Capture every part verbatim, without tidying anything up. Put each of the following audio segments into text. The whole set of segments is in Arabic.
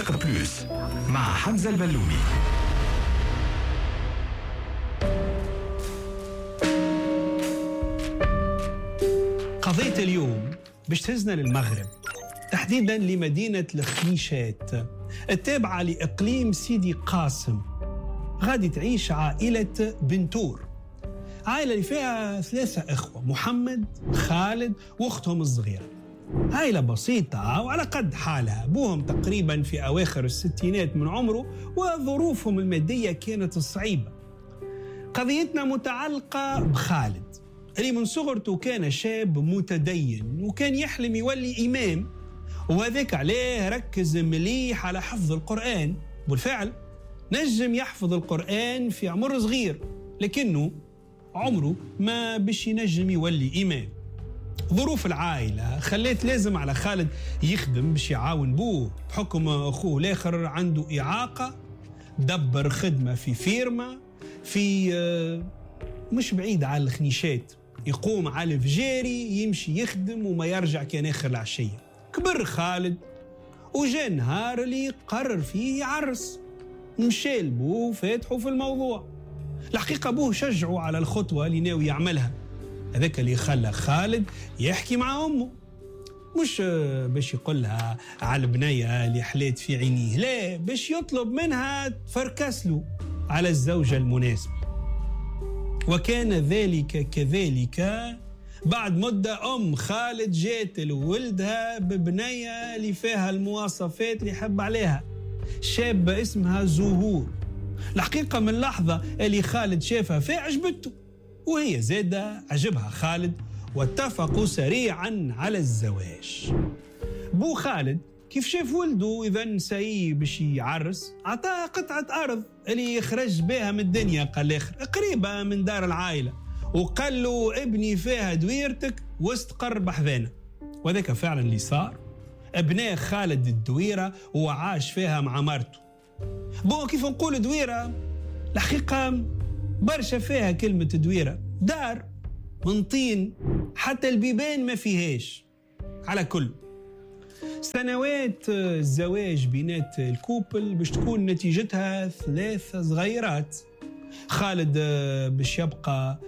حق بلوس مع حمزة البلومي. قضية اليوم باش تهزنا للمغرب، تحديدا لمدينة الخميشات التابعة لإقليم سيدي قاسم. غادي تعيش عائلة بنتور، عائلة اللي فيها ثلاثة إخوة، محمد، خالد وأختهم الصغيرة. عائلة بسيطة وعلى قد حالها، أبوهم تقريبا في أواخر الستينات من عمره وظروفهم المادية كانت صعيبة. قضيتنا متعلقة بخالد اللي من صغرته كان شاب متدين وكان يحلم يولي إمام، وهذاك عليه ركز مليح على حفظ القرآن. بالفعل نجم يحفظ القرآن في عمر صغير، لكنه عمره ما بش ينجم يولي إمام. ظروف العائلة خليت لازم على خالد يخدم باش يعاون بوه، بحكم أخوه الآخر عنده إعاقة. دبر خدمة في فيرما في مش بعيد على الخنيشات، يقوم على الفجاري يمشي يخدم وما يرجع كان آخر العشية. كبر خالد وجاء نهار اللي قرر فيه يعرس، مشى لبوه فاتحوا في الموضوع. الحقيقة أبوه شجعه على الخطوة اللي ناوي يعملها، هذاك اللي خلى خالد يحكي مع أمه، مش باش يقول لها على البنية اللي حليت في عينيه، لا، باش يطلب منها تفركسله على الزوجة المناسبة. وكان ذلك كذلك. بعد مدة أم خالد جات لولدها ببنية اللي فيها المواصفات اللي يحب عليها، شابة اسمها زهور. الحقيقة من لحظة اللي خالد شافها فيها عجبته، وهي زادة عجبها خالد، واتفقوا سريعا على الزواج. بو خالد كيف شاف ولده إذا نسايه باش يعرس، عطاه قطعة أرض اللي يخرج بها من الدنيا، قال آخر قريبة من دار العائلة، وقال له ابني فيها دويرتك واستقر بحذانا. وذاك فعلا اللي صار، ابناء خالد الدويرة وعاش فيها مع مرته. بو كيف نقول دويرة، الحقيقة برشا فيها كلمة دويرة، دار من طين حتى البيبان ما فيهاش. على كل سنوات الزواج بينات الكوبل باش تكون نتيجتها ثلاث صغيرات. خالد باش يبقى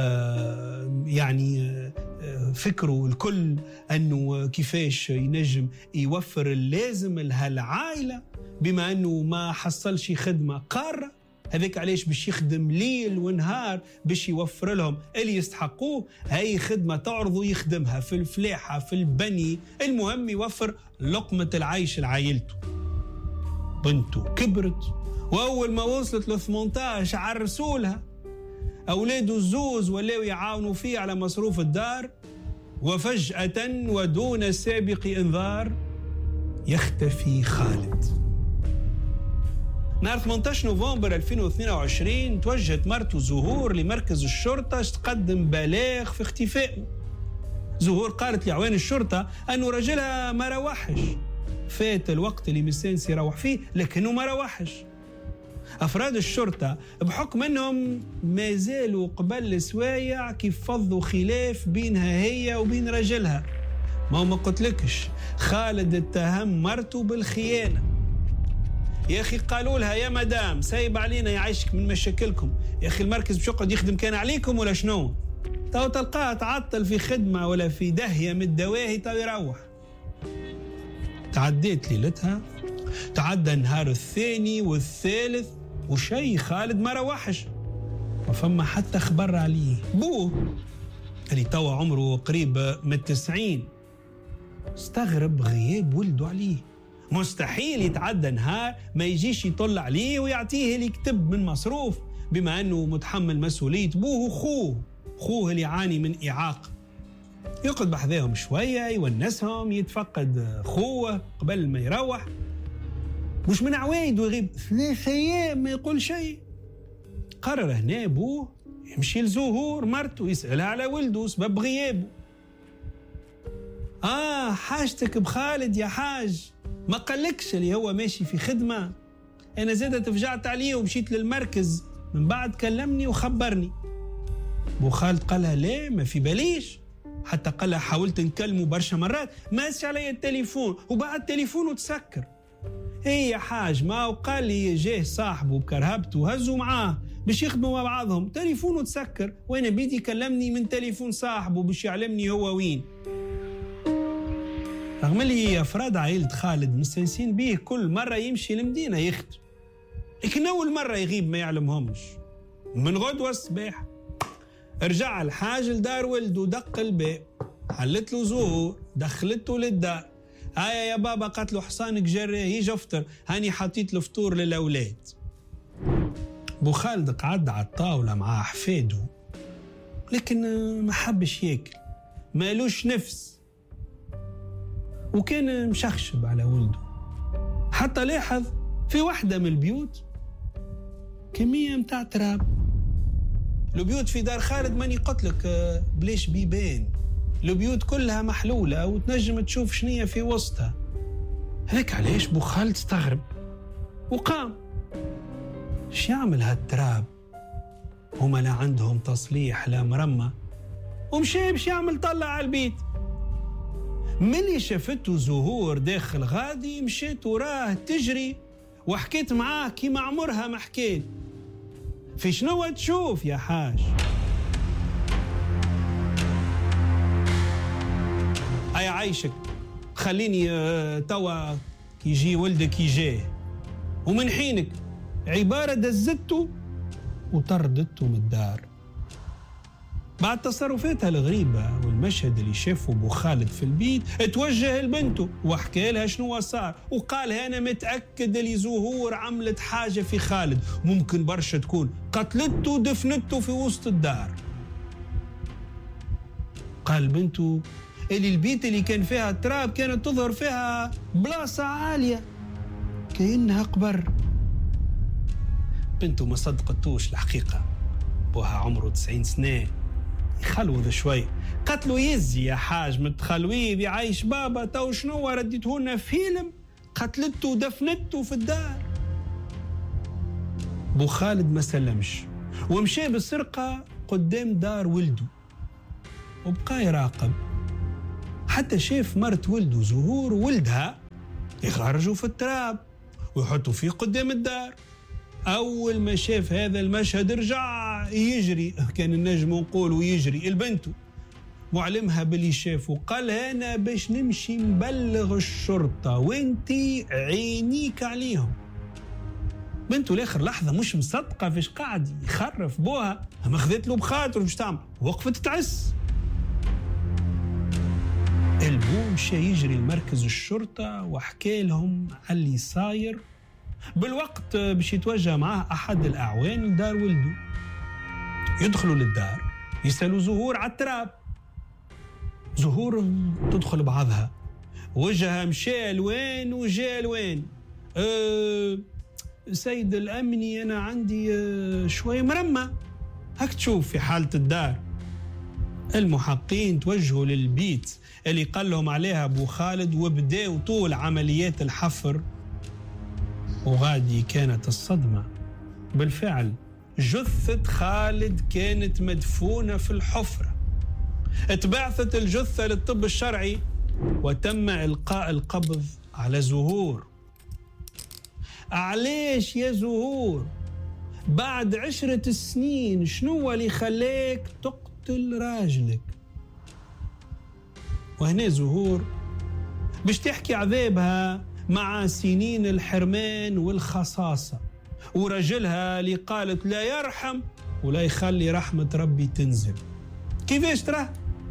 يعني فكره الكل أنه كيفاش ينجم يوفر اللازم لها العائلة، بما أنه ما حصلش خدمة قارة. هذاك علاش باش يخدم ليل ونهار باش يوفر لهم اللي يستحقوه. هاي خدمة تعرضوا يخدمها في الفلاحة في البني، المهم يوفر لقمة العيش لعائلته. بنته كبرت، وأول ما وصلت ل ثمانية عشر عرسوا لها. أولاده الزوز ولاو يعاونوا فيه على مصروف الدار، وفجأة ودون سابق إنذار يختفي خالد. نهار ثمانية عشر نوفمبر ألفين واثنين وعشرين توجهت مرته زهور لمركز الشرطة تقدم بلاغ في اختفائه. زهور قالت لعوان الشرطة أنه رجلها ما روحش، فات الوقت اللي مستانس يروح فيه لكنه ما روحش. أفراد الشرطة بحكم أنهم ما زالوا قبل سوايع كيف فضوا خلاف بينها هي وبين رجلها. ما هو ما قلتلكش خالد اتهم مرته بالخيانة. يا أخي قالوا لها يا مدام سايب علينا يعيشك من مشاكلكم، يا أخي المركز باش يقعد يخدم كان عليكم ولا شنو؟ تو تلقاها تعطل في خدمة ولا في دهية من الدواهي تو يروح. تعديت ليلتها، تعدى النهار الثاني والثالث وشي خالد ما روحش، ما فما حتى خبر عليه. بوه اللي توا عمره قريب من التسعين استغرب غياب ولده عليه. مستحيل يتعدى نهار ما يجيش يطلع عليه ويعطيه اللي يكتب من مصروف، بما أنه متحمل مسؤولية بوه وخوه، خوه اللي يعاني من إعاقة. يقعد بحذاهم شوية يونسهم، يتفقد خوه قبل ما يروح. مش من عوايد ويغيب ثلاثة أيام ما يقول شيء. قرر هنا بوه يمشي لزهور مرته يسألها على ولده سبب غيابه. آه حاجتك بخالد يا حاج، ما قالكش اللي هو ماشي في خدمة؟ أنا زادة تفجعت عليه ومشيت للمركز، من بعد كلمني وخبرني. بو خالد قالها لا ما في باليش، حتى قالها حاولت نكلمه برشا مرات ما سش علي التليفون، وبعد تليفونه تسكر. هي حاج ما وقال لي جاه صاحبه بكرهبته وهزوا معاه باش يخدموا مع بعضهم، تليفونه تسكر وانا بيدي كلمني من تليفون صاحبه باش يعلمني هو وين. رغم اللي افراد عائلة خالد مستانسين بيه كل مرة يمشي لمدينة يخدم، لكن اول مرة يغيب ما يعلمهمش. من غدوة الصباح رجع الحاج لدار ولده، دق الباب، حلت له زهور، دخلته للدار. هيا يا بابا، قالت له حصانك جراه، يجي افطر، هاني حطيت له فطور للاولاد. بو خالد قعد على الطاولة مع أحفاده، لكن ما حبش ياكل، مالوش نفس، وكان مشخشب على ولده. حتى لاحظ في واحدة من البيوت كمية متاع تراب. البيوت في دار خالد ماني قلت لك بليش بيبان، البيوت كلها محلولة وتنجم تشوف شنية في وسطها. هيك علاش بو خالد استغرب وقام. ايش يعمل هالتراب؟ هما لا عندهم تصليح لا مرمى، ومشي باش يعمل طلع على البيت. ملي شافته زهور داخل غادي مشيت وراه تجري وحكيت معاه كيما عمرها ما حكيت. في شنو تشوف يا حاج؟ هيا عايشك، خليني توا كيجي ولدك يجاه، ومن حينك عبارة دزته وطردته من الدار. بعد تصرفاتها الغريبة والمشهد اللي شافه بو خالد في البيت، توجه لبنته وحكى لها شنو صار، وقال أنا متأكد اللي زهور عملت حاجة في خالد، ممكن برشا تكون قتلته ودفنته في وسط الدار. قال بنته اللي البيت اللي كان فيها التراب كانت تظهر فيها بلاصة عالية كأنها قبر. بنته ما صدقتوش الحقيقة، بوها عمره تسعين سنة، يخلوذ شوي. قالت له يزي يا حاج متخلويذ يعيش بابا، تو شنو رديته لنا فيلم؟ قتلته ودفنته في الدار. بو خالد ما سلمش ومشى بالسرقة قدام دار ولده، وبقى يراقب حتى شاف مرت ولده زهور وولدها يخرجوا في التراب ويحطوا فيه قدام الدار. أول ما شاف هذا المشهد رجع يجري، كان النجم نقول يجري البنته، معلمها باللي شافه. قال أنا باش نمشي نبلغ الشرطة وانتي عينيك عليهم. بنته لاخر لحظة مش مصدقة فيش قاعد يخرف بوها، ما خذت له بخاطر باش تعمل، وقفت تعس. البو مشى يجري لمركز الشرطة وحكى لهم على اللي صاير. بالوقت باش يتوجه معاه أحد الأعوان لدار ولده. يدخلوا للدار يسألوا زهور على التراب. زهور تدخل بعضها، وجهها مشى لوين وجا لوين. أه سيد الأمني أنا عندي أه شوية مرمى، هك تشوف في حالة الدار. المحققين توجهوا للبيت اللي قال لهم عليها أبو خالد وبداوا طول عمليات الحفر. وغادي كانت الصدمة، بالفعل جثة خالد كانت مدفونة في الحفرة. اتبعثت الجثة للطب الشرعي وتم إلقاء القبض على زهور. علاش يا زهور بعد عشرة سنين شنو اللي خلاك تقتل راجلك؟ وهنا زهور باش تحكي عذابها مع سنين الحرمان والخصاصة، ورجلها اللي قالت لا يرحم ولا يخلي رحمة ربي تنزل. كيفاش ترى؟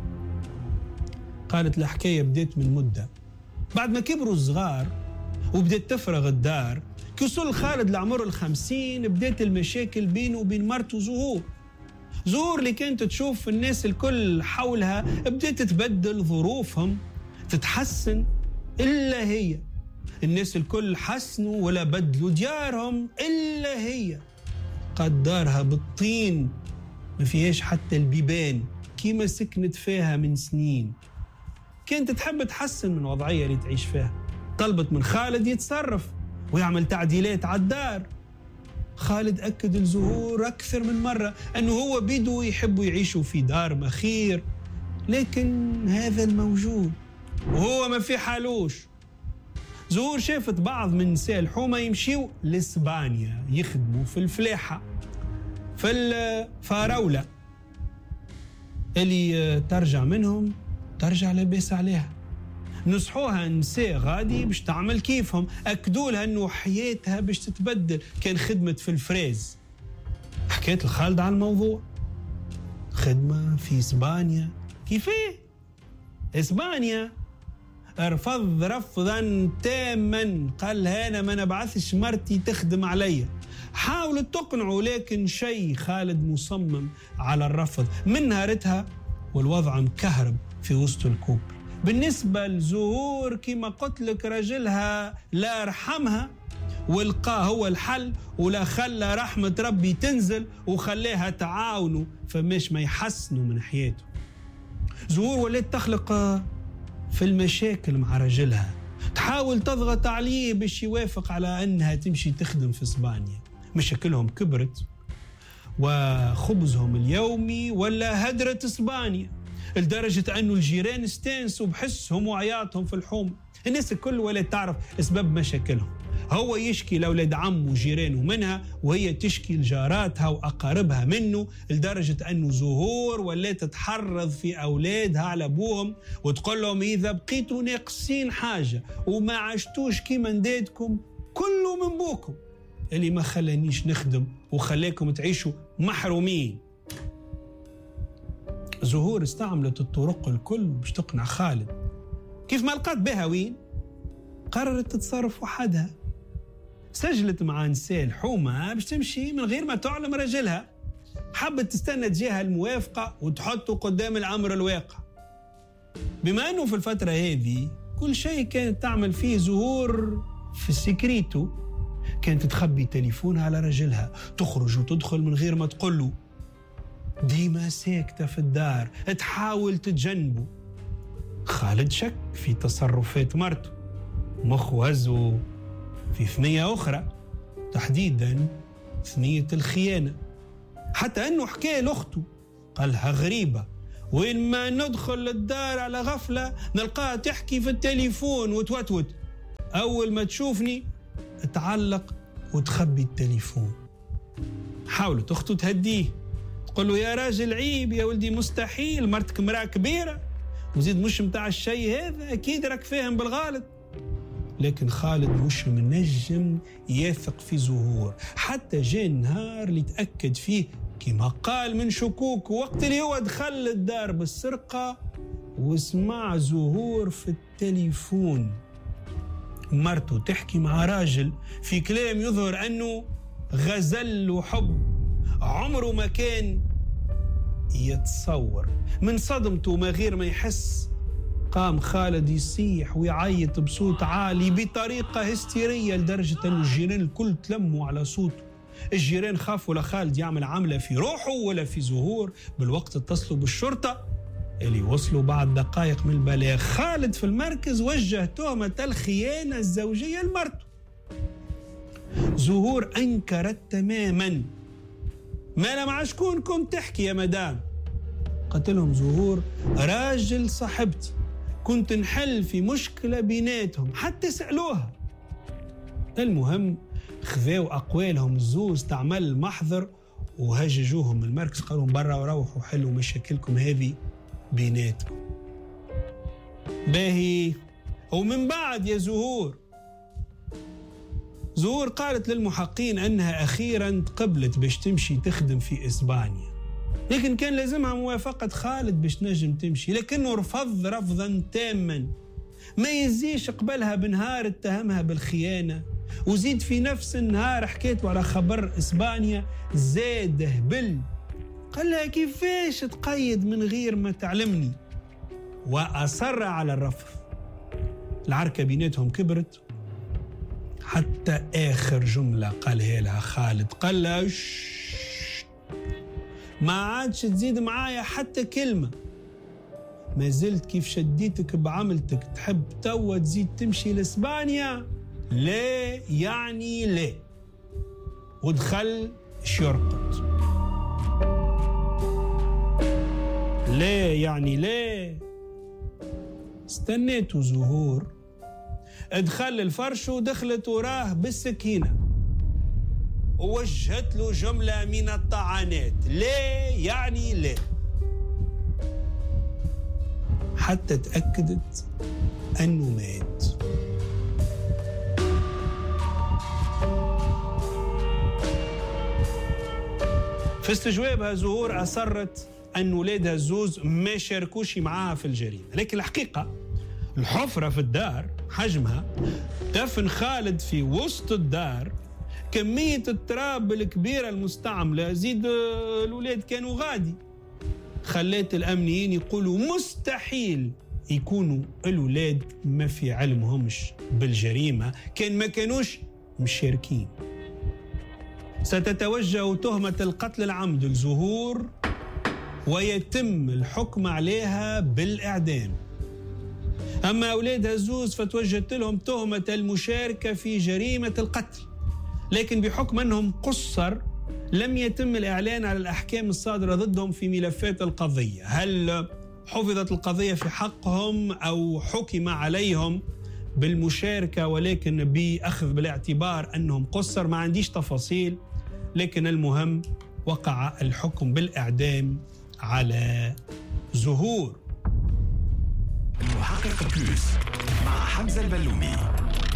قالت الحكاية بديت من مدة، بعد ما كبروا الصغار وبدأت تفرغ الدار. كي وصل خالد لعمر الخمسين بدأت المشاكل بينه وبين مرته زهور. زهور اللي كانت تشوف الناس الكل حولها بدأت تتبدل ظروفهم تتحسن، إلا هي الناس الكل حسنوا ولا بدلوا ديارهم إلا هي. قد دارها بالطين ما فيهاش حتى البيبان كيما سكنت فيها من سنين. كانت تحب تحسن من وضعية اللي تعيش فيها، طلبت من خالد يتصرف ويعمل تعديلات على الدار. خالد أكد لزهور أكثر من مرة أنه هو بيدو يحبوا يعيشوا في دار مخير، لكن هذا الموجود وهو ما في حالوش. زهور شافت بعض من نساء الحومة يمشيوا لإسبانيا يخدموا في الفلاحة في الفراولة، اللي ترجع منهم ترجع لاباس عليها. نصحوها نساء غادي باش تعمل كيفهم، أكدوا لها أنه حياتها باش تتبدل، كان خدمت في الفريز. حكيت لخالد على الموضوع، خدمة في إسبانيا كيفاه؟ إسبانيا رفض رفضا تاما، قال أنا ما نبعثش مرتي تخدم عليا. حاولت تقنعه لكن شيء خالد مصمم على الرفض. من نهارتها والوضع مكهرب في وسط الكوبري. بالنسبة لزهور كما قلت لك راجلها لا رحمها ولقاه هو الحل، ولا خلى رحمة ربي تنزل وخلاها تعاونوا فماش ما يحسنوا من حياته. زهور ولات تخلق في المشاكل مع رجلها، تحاول تضغط عليه باش يوافق على أنها تمشي تخدم في إسبانيا. مشاكلهم كبرت وخبزهم اليومي ولا هدرة إسبانيا، لدرجة أنه الجيران استانسوا بحسهم وعياطهم في الحومة. الناس الكل ولا تعرف أسباب مشاكلهم، هو يشكي لأولاد عمه وجيرانه منها، وهي تشكي لجاراتها وأقاربها منه، لدرجة أنه زهور ولا تتحرض في أولادها على أبوهم وتقول لهم إذا بقيتوا ناقصين حاجة وما عشتوش كيما ندادكم كله من بوكم اللي ما خلانيش نخدم وخلاكم تعيشوا محرومين. زهور استعملت الطرق الكل باش تقنع خالد، كيف ما لقات بها وين قررت تتصرف وحدها. سجلت مع نساء الحومة باش تمشي من غير ما تعلم رجلها، حبت تستنى تجيها الموافقة وتحطه قدام الأمر الواقع. بما أنه في الفترة هذه كل شيء كانت تعمل فيه زهور في السكريتو، كانت تخبي تليفونها على رجلها، تخرج وتدخل من غير ما تقوله، ديما ساكتة في الدار تحاول تتجنبه. خالد شك في تصرفات مرته، مخه هزه في ثنية أخرى، تحديدا ثنية الخيانة. حتى أنه حكى لأخته قالها غريبة، وين ما ندخل للدار على غفلة نلقاها تحكي في التليفون وتوتوت، أول ما تشوفني تعلق وتخبي التليفون. حاولت أخته تهديه، تقول له يا راجل عيب يا ولدي، مستحيل، مرتك مرأة كبيرة وزيد مش متاع الشيء هذا، أكيد راك فاهم بالغالط. لكن خالد مش منجم يثق في زهور، حتى جاء النهار اللي تأكد فيه كما قال من شكوك، وقت اللي هو دخل الدار بالسرقة وسمع زهور في التليفون مرته تحكي مع راجل في كلام يظهر أنه غزل وحب عمره ما كان يتصور. من صدمته ما غير ما يحس قام خالد يصيح ويعيط بصوت عالي بطريقة هستيرية، لدرجة أن الجيران الكل تلموا على صوته. الجيران خافوا لخالد يعمل عملة في روحه ولا في زهور، بالوقت اتصلوا بالشرطة اللي وصلوا بعد دقائق من البلاغ. خالد في المركز وجه تهمة الخيانة الزوجية لمرته. زهور أنكرت تماما، ما أنا مع شكون كنت تحكي يا مدام؟ قتلهم زهور راجل صاحبتي، كنت نحل في مشكلة بيناتهم حتى سألوها. المهم خذوا أقوالهم الزوز تعمل المحضر وهججوهم من المركز، قالوا برا وروحوا حلوا مشاكلكم هذه بيناتكم. باهي ومن بعد يا زهور زهور قالت للمحققين أنها أخيراً قبلت باش تمشي تخدم في إسبانيا، لكن كان لازمها موافقة خالد باش نجم تمشي، لكنه رفض رفضاً تاماً. ما يزيش قبلها بنهار اتهمها بالخيانة، وزيد في نفس النهار حكيت على خبر إسبانيا زاد هبل، قال لها كيفاش تقيد من غير ما تعلمني، وأصر على الرفض. العركة بيناتهم كبرت حتى آخر جملة قالها لها خالد، قال لها ما عادش تزيد معايا حتى كلمة، ما زلت كيف شديتك بعملتك تحب توا تزيد تمشي لإسبانيا؟ لا يعني لا. ودخل شرقت. لا يعني لا. استنيتوا زهور دخل الفرش ودخلت وراه بالسكينة ووجهت له جملة من الطعنات، لا يعني لا، حتى تأكدت أنه مات. في استجوابها زهور أصرت أن ولادها الزوز ما شاركوش معاها في الجريمة، لكن الحقيقة الحفرة في الدار حجمها، دفن خالد في وسط الدار، كمية التراب الكبيرة المستعملة، زيد الولاد كانوا غادي، خلات الأمنيين يقولوا مستحيل يكونوا الولاد ما في علمهمش بالجريمة، كان ما كانوش مشاركين. ستتوجه تهمة القتل العمد لزهور ويتم الحكم عليها بالإعدام. أما أولادها الزوز فتوجهت لهم تهمة المشاركة في جريمة القتل، لكن بحكم أنهم قصر لم يتم الإعلان على الأحكام الصادرة ضدهم في ملفات القضية. هل حفظت القضية في حقهم أو حكم عليهم بالمشاركة ولكن بأخذ بالاعتبار أنهم قصر؟ ما عنديش تفاصيل، لكن المهم وقع الحكم بالإعدام على زهور. المحقق بلوس مع حمزة البلومي.